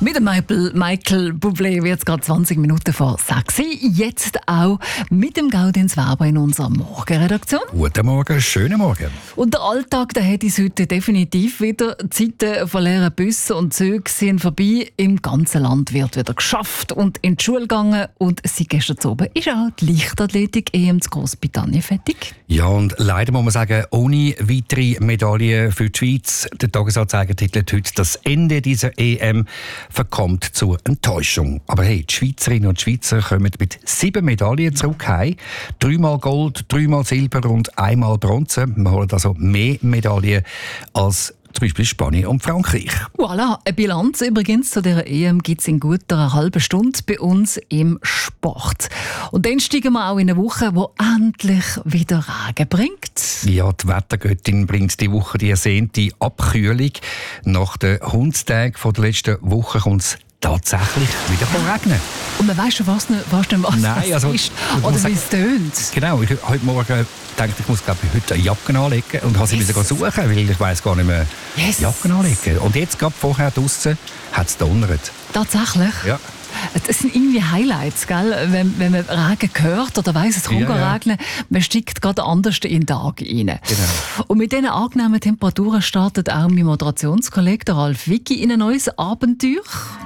Mit dem Michael Bublé wird es gerade 20 Minuten vor 6 Uhr. Jetzt auch mit dem Gaudenz Weber in unserer Morgenredaktion. Guten Morgen, schönen Morgen. Und der Alltag, der hat uns heute definitiv wieder. Die Zeiten von leeren Bussen und Zügen sind vorbei. Im ganzen Land wird wieder geschafft und in die Schule gegangen. Und seit gestern oben ist auch die Leichtathletik-EM zu Großbritannien fertig. Ja, und leider muss man sagen, ohne weitere Medaillen für die Schweiz. Der Tagesanzeiger titelt heute, das Ende dieser EM verkommt zur Enttäuschung. Aber hey, die Schweizerinnen und Schweizer kommen mit 7 Medaillen zurück heim. 3-mal Gold, 3-mal Silber und 1-mal Bronze. Wir holen also mehr Medaillen als zum Beispiel Spanien und Frankreich. Voilà, eine Bilanz übrigens zu dieser EM gibt es in gut einer halben Stunde bei uns im Sport. Und dann steigen wir auch in eine Woche, die endlich wieder Regen bringt. Ja, die Wettergöttin bringt die Woche die ersehnte Abkühlung. Nach den Hundstagen der letzten Woche kommt es tatsächlich wieder regnen. Und man weiss schon fast nicht, was Nein, also, ist oder wie es tönt. Genau, heute Morgen dachte ich muss heute eine Jacke anlegen und habe sie wieder suchen, weil ich weiss gar nicht mehr Jacken anlegen. Und jetzt gerade vorher draussen hat es donnert. Tatsächlich? Ja. Das sind irgendwie Highlights, gell? Wenn man Regen hört oder weiss, es kommt regnen, man steigt gerade anders in den Tag rein. Genau. Und mit diesen angenehmen Temperaturen startet auch mein Moderationskollege Ralf Wicki in ein neues Abenteuer.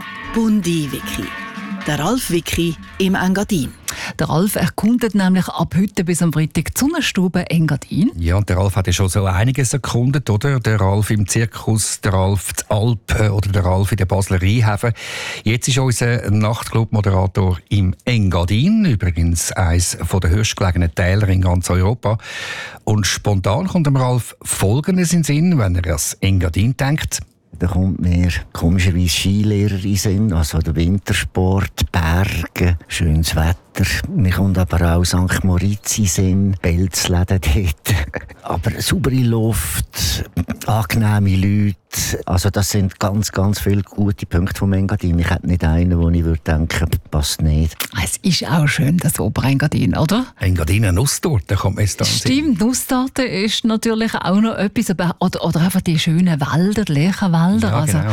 Bundi-Wiki. Der Ralf Wicki im Engadin. Der Ralf erkundet nämlich ab heute bis am Freitag die Sonnenstube Engadin. Ja, und der Ralf hat ja schon so einiges erkundet, oder? Der Ralf im Zirkus, der Ralf in Alpen oder der Ralf in der Basler Rheinhäfen. Jetzt ist unser Nachtclub-Moderator im Engadin, übrigens eines der höchstgelegenen Täler in ganz Europa. Und spontan kommt dem Ralf Folgendes in den Sinn, wenn er an das Engadin denkt. Da kommt mir komischerweise Skilehrer in den Sinn, also der Wintersport, Berge, schönes Wetter. Mir kommt aber auch St. Moritz in den Sinn, Pelzläden dort. Aber saubere Luft, angenehme Leute. Also das sind ganz, ganz viele gute Punkte vom Engadin. Ich hätte nicht einen, wo ich würde denken, passt nicht. Es ist auch schön, das Oberengadin, oder? Engadin, eine Nusstorte kommt mir jetzt da. Stimmt, Nusstorte ist natürlich auch noch etwas. Oder einfach die schönen Wälder, die Lärchenwälder. Ja, genau.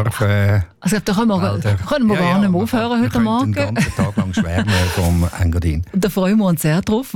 Also da können wir gar nicht mehr aufhören heute Morgen. Wir können den ganzen Tag lang schwärmen vom Engadin. Da freuen wir uns sehr drauf.